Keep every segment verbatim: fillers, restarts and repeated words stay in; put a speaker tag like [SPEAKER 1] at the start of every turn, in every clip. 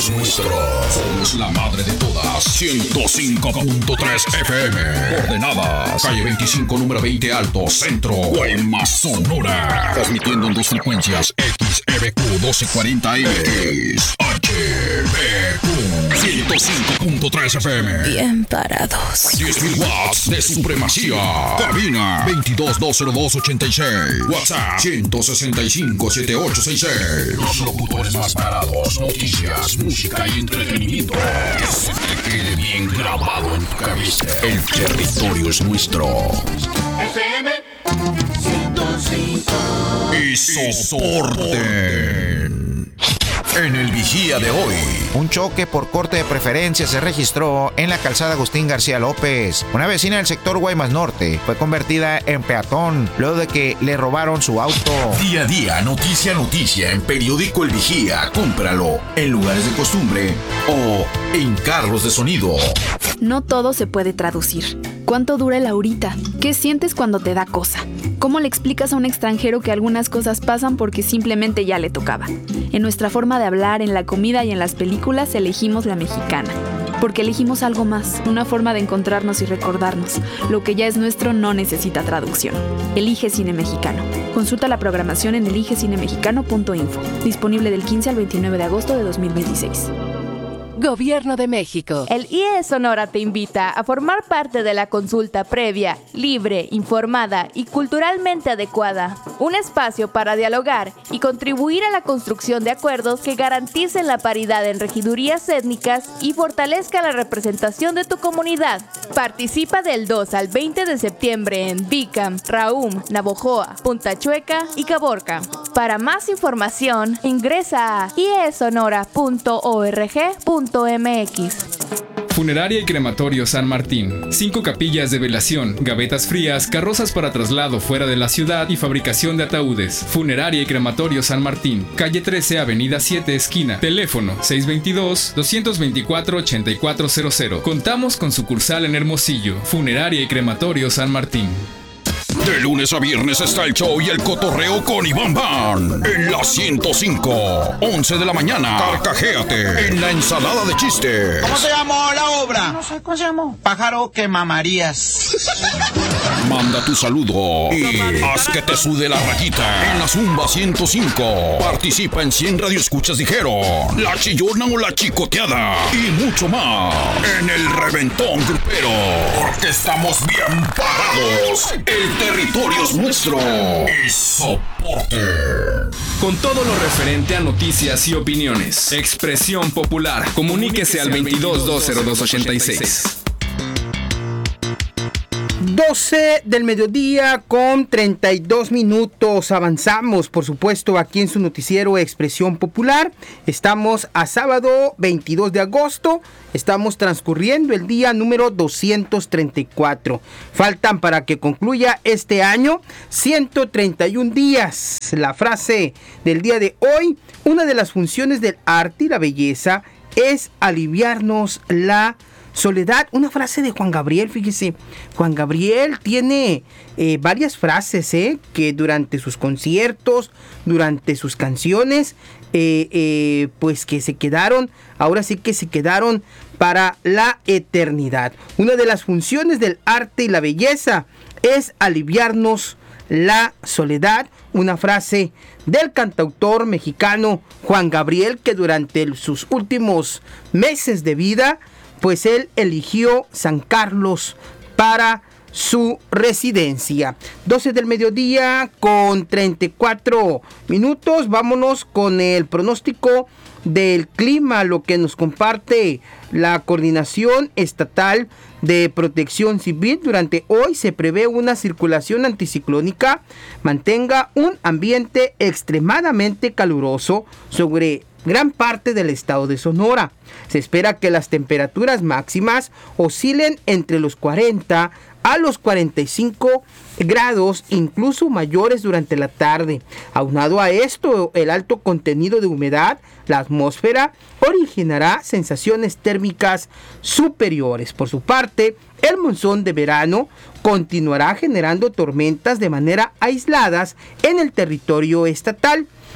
[SPEAKER 1] es nuestro. Somos la madre de todas. ciento cinco punto tres F M. Coordenadas. Calle veinticinco, número veinte Alto, Centro. Guaymas, Sonora. Transmitiendo en dos frecuencias. X E B Q doce cuarenta M. X H B Q ciento cinco punto tres F M.
[SPEAKER 2] Bien parados.
[SPEAKER 1] diez mil watts de supremacía. Cabina veintidós dos cero dos ochenta y seis. WhatsApp ciento sesenta y cinco setenta y ocho sesenta y seis. Los locutores más parados. Noticias, música y entretenimiento. Que se te quede bien grabado en tu cabeza. El territorio es nuestro.
[SPEAKER 3] F M ciento cinco.
[SPEAKER 1] Y soporten. En el Vigía de hoy.
[SPEAKER 4] Un choque por corte de preferencia se registró en la calzada Agustín García López. Una vecina del sector Guaymas Norte fue convertida en peatón luego de que le robaron su auto.
[SPEAKER 1] Día a día, noticia a noticia en Periódico El Vigía. Cómpralo en lugares de costumbre o en carros de sonido.
[SPEAKER 5] No todo se puede traducir. ¿Cuánto dura el ahorita? ¿Qué sientes cuando te da cosa? ¿Cómo le explicas a un extranjero que algunas cosas pasan porque simplemente ya le tocaba? En nuestra forma de hablar, en la comida y en las películas elegimos la mexicana. Porque elegimos algo más, una forma de encontrarnos y recordarnos. Lo que ya es nuestro no necesita traducción. Elige Cine Mexicano. Consulta la programación en elige cine mexicano punto info. Disponible del quince al veintinueve de agosto de dos mil veintiséis.
[SPEAKER 6] Gobierno de México.
[SPEAKER 7] El I E Sonora te invita a formar parte de la consulta previa, libre, informada y culturalmente adecuada. Un espacio para dialogar y contribuir a la construcción de acuerdos que garanticen la paridad en regidurías étnicas y fortalezcan la representación de tu comunidad. Participa del dos al veinte de septiembre en Bicam, Raum, Navojoa, Punta Chueca y Caborca. Para más información, ingresa a i e sonora punto org punto m x.
[SPEAKER 8] Funeraria y Crematorio San Martín. Cinco capillas de velación, gavetas frías, carrozas para traslado fuera de la ciudad y fabricación de ataúdes. Funeraria y Crematorio San Martín. Calle trece, Avenida siete, esquina. Teléfono seis dos dos, dos dos cuatro, ocho cuatro cero cero. Contamos con sucursal en Hermosillo. Funeraria y Crematorio San Martín.
[SPEAKER 1] De lunes a viernes está el show y el cotorreo con Iván Van en la ciento cinco, once de la mañana. Carcajéate en la ensalada de chistes.
[SPEAKER 9] ¿Cómo se llamó la obra?
[SPEAKER 10] No sé, ¿cómo se llamó?
[SPEAKER 9] Pájaro que mamarías.
[SPEAKER 1] Manda tu saludo y haz que te sude la rayita en la Zumba ciento cinco. Participa en cien radioescuchas dijeron, la chillona o la chicoteada y mucho más en el Reventón Grupero. Porque estamos bien parados. El territorio es nuestro. Y soporte.
[SPEAKER 8] Con todo lo referente a noticias y opiniones. Expresión Popular. Comuníquese al veintidós dos cero dos ochenta y seis.
[SPEAKER 11] doce del mediodía con treinta y dos minutos. Avanzamos, por supuesto, aquí en su noticiero Expresión Popular. Estamos a sábado veintidós de agosto. Estamos transcurriendo el día número doscientos treinta y cuatro. Faltan para que concluya este año ciento treinta y un días. La frase del día de hoy: una de las funciones del arte y la belleza es aliviarnos la soledad. Una frase de Juan Gabriel, fíjese. Juan Gabriel tiene eh, varias frases eh, que durante sus conciertos, durante sus canciones, eh, eh, pues que se quedaron, ahora sí que se quedaron para la eternidad. Una de las funciones del arte y la belleza es aliviarnos la soledad. Una frase del cantautor mexicano Juan Gabriel, que durante sus últimos meses de vida, pues él eligió San Carlos para su residencia. doce del mediodía con treinta y cuatro minutos. Vámonos con el pronóstico del clima, lo que nos comparte la Coordinación Estatal de Protección Civil. Durante hoy se prevé una circulación anticiclónica mantenga un ambiente extremadamente caluroso sobre gran parte del estado de Sonora. Se espera que las temperaturas máximas oscilen entre los cuarenta a los cuarenta y cinco grados, incluso mayores durante la tarde. Aunado a esto, el alto contenido de humedad, la atmósfera, originará sensaciones térmicas superiores. Por su parte, el monzón de verano continuará generando tormentas de manera aisladas en el territorio estatal.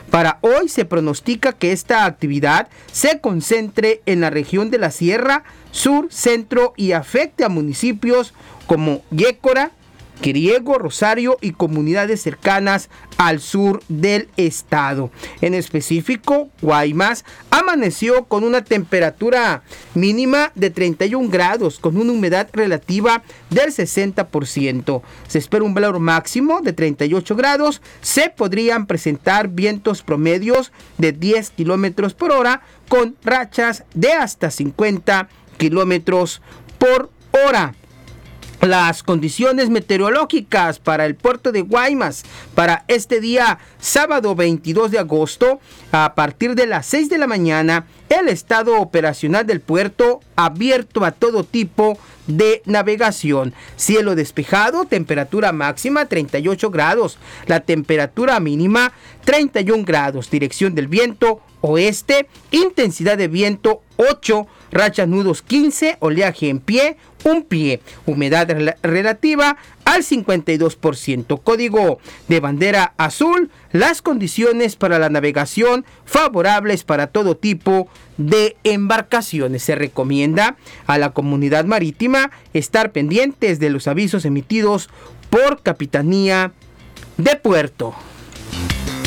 [SPEAKER 11] Para hoy se pronostica que esta actividad se concentre en la región de la Sierra, Sur, Centro y afecte a municipios como Yécora, Quiriego, Rosario y comunidades cercanas al sur del estado. En específico, Guaymas amaneció con una temperatura mínima de treinta y un grados, con una humedad relativa del sesenta por ciento. Se espera un valor máximo de treinta y ocho grados. Se podrían presentar vientos promedios de diez kilómetros por hora con rachas de hasta cincuenta kilómetros por hora. Las condiciones meteorológicas para el puerto de Guaymas para este día sábado veintidós de agosto, a partir de las seis de la mañana, el estado operacional del puerto abierto a todo tipo de navegación. Cielo despejado, temperatura máxima treinta y ocho grados, la temperatura mínima treinta y un grados, dirección del viento oeste, intensidad de viento ocho, rachas nudos quince, oleaje en pie, un pie, humedad rel- relativa al cincuenta y dos por ciento, código de bandera azul, las condiciones para la navegación favorables para todo tipo de embarcaciones. Se recomienda a la comunidad marítima estar pendientes de los avisos emitidos por Capitanía de Puerto.